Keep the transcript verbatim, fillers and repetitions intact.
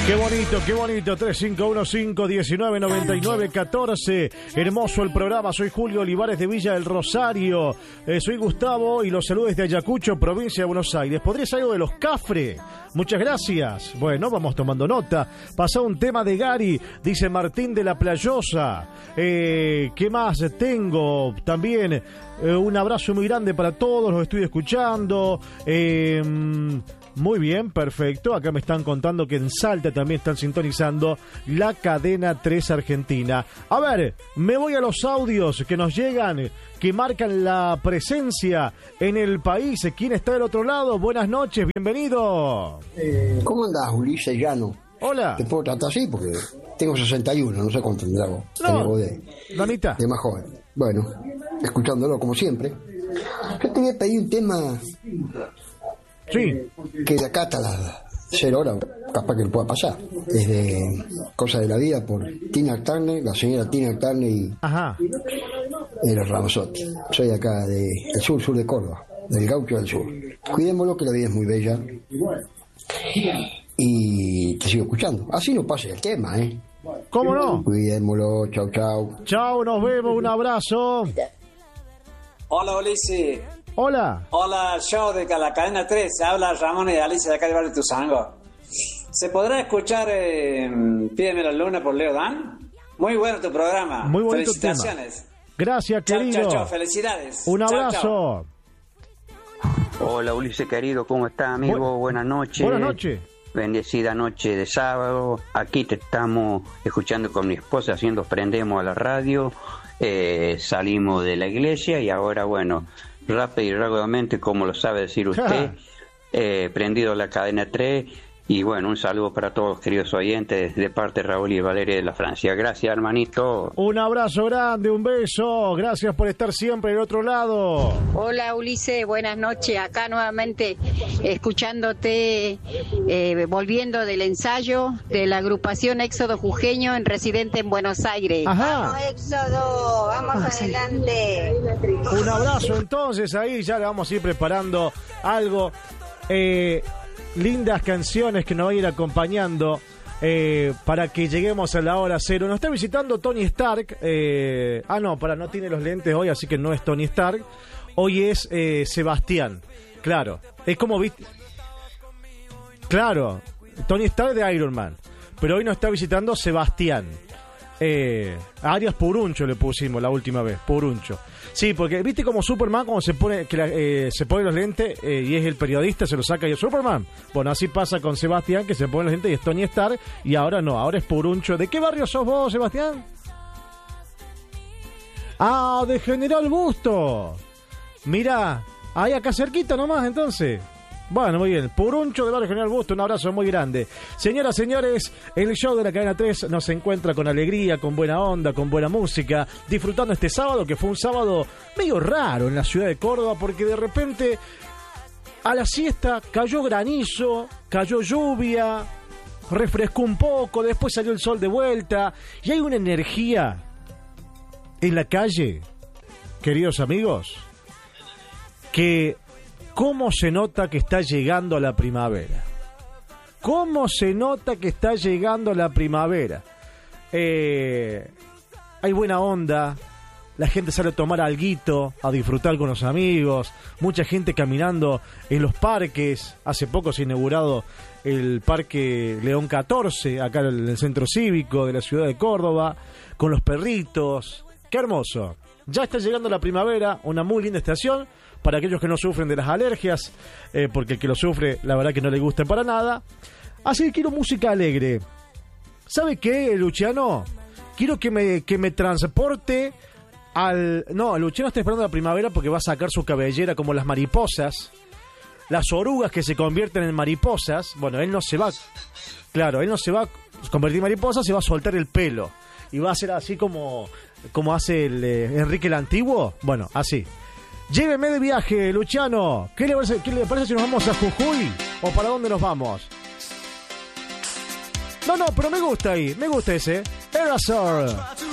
Qué bonito, qué bonito. tres cinco uno cinco, uno nueve, nueve nueve, uno cuatro. Hermoso el programa. Soy Julio Olivares de Villa del Rosario. Eh, soy Gustavo y los saludo desde Ayacucho, provincia de Buenos Aires. ¿Podrías algo de los Cafre? Muchas gracias. Bueno, vamos tomando nota. Pasá un tema de Gary, dice Martín de la Playosa. Eh, ¿Qué más tengo? También eh, un abrazo muy grande para todos. Los estoy escuchando. Eh... Muy bien, perfecto. Acá me están contando que en Salta también están sintonizando la cadena tres Argentina. A ver, me voy a los audios que nos llegan, que marcan la presencia en el país. ¿Quién está del otro lado? Buenas noches, bienvenido. Eh, ¿Cómo andás, Ulises Llano? Hola. Te puedo tratar así porque tengo sesenta y uno, no sé cuánto tendrá vos. No, de, la mitad. De más joven. Bueno, escuchándolo como siempre. Yo te voy a pedir un tema... Sí. Que de acá hasta las cero horas, capaz que le pueda pasar. Es de Cosa de la Vida por Tina Turner, la señora Tina Turner y Ajá. los Ramazotti. Soy acá del de sur, sur de Córdoba, del Gaucho del Sur. Cuidémoslo, que la vida es muy bella. Y te sigo escuchando. Así no pase el tema, ¿eh? ¿Cómo no? Cuidémoslo, chau, chau. Chau, nos vemos, un abrazo. Hola, Ulises. Hola. Hola, show de la cadena tres. Habla Ramón y Alicia de acá de Barrio Tuzango. ¿Se podrá escuchar eh, Pídeme la Luna por Leo Dan? Muy bueno tu programa. Muy bonito Felicitaciones. Tema. Gracias, chau, querido. Chao, chao, felicidades. Un abrazo. Chau, chau. Hola, Ulises querido, ¿cómo estás, amigo? Bu- Buenas noches. Buenas noches. Bendecida noche de sábado. Aquí te estamos escuchando con mi esposa, haciendo prendemos a la radio. Eh, salimos de la iglesia y ahora, bueno, rápido y rápidamente, como lo sabe decir usted, eh, prendido la cadena tres. Y bueno, un saludo para todos los queridos oyentes de parte de Raúl y Valeria de la Francia. Gracias, hermanito. Un abrazo grande, un beso. Gracias por estar siempre del otro lado. Hola, Ulises, buenas noches. Acá nuevamente escuchándote, eh, volviendo del ensayo de la agrupación Éxodo Jujeño en residente en Buenos Aires. Ajá. Vamos, Éxodo, vamos ah, adelante. Un abrazo entonces, ahí ya le vamos a ir preparando algo. Eh... Lindas canciones que nos van a ir acompañando eh, para que lleguemos a la hora cero. Nos está visitando Tony Stark. Eh, ah, no, para no tiene los lentes hoy, así que no es Tony Stark. Hoy es eh, Sebastián. Claro, es como viste. Claro, Tony Stark de Iron Man. Pero hoy nos está visitando Sebastián. Eh, Arias Puruncho le pusimos la última vez, Puruncho. Sí, porque viste como Superman cuando se pone que la, eh, se pone los lentes eh, y es el periodista, se lo saca y es Superman. Bueno, así pasa con Sebastián, que se pone los lentes y es Tony Stark, y ahora no, ahora es Puruncho. ¿De qué barrio sos vos, Sebastián? Ah, de General Busto. Mirá, ahí acá cerquita nomás entonces. Bueno, muy bien. Puruncho de Barrio General Busto, un abrazo muy grande. Señoras, señores, el show de la cadena tres nos encuentra con alegría, con buena onda, con buena música, disfrutando este sábado, que fue un sábado medio raro en la ciudad de Córdoba, porque de repente a la siesta cayó granizo, cayó lluvia, refrescó un poco, después salió el sol de vuelta, y hay una energía en la calle, queridos amigos, que... ¿Cómo se nota que está llegando la primavera? ¿Cómo se nota que está llegando la primavera? Eh, hay buena onda, la gente sale a tomar alguito, a disfrutar con los amigos, mucha gente caminando en los parques. Hace poco se ha inaugurado el Parque León catorce, acá en el centro cívico de la ciudad de Córdoba, con los perritos. ¡Qué hermoso! Ya está llegando la primavera, una muy linda estación para aquellos que no sufren de las alergias, eh, porque el que lo sufre, la verdad que no le gusta para nada. Así que quiero música alegre. ¿Sabe qué, Luciano? Quiero que me, que me transporte al... No, Luciano está esperando la primavera porque va a sacar su cabellera como las mariposas, las orugas que se convierten en mariposas. Bueno, él no se va... Claro, él no se va a convertir en mariposa, se va a soltar el pelo. Y va a ser así como, como hace el eh, Enrique el Antiguo. Bueno, así. Lléveme de viaje, Luciano. ¿Qué le parece, qué le parece si nos vamos a Jujuy? ¿O para dónde nos vamos? No, no, pero me gusta ahí. Me gusta ese. Erasor.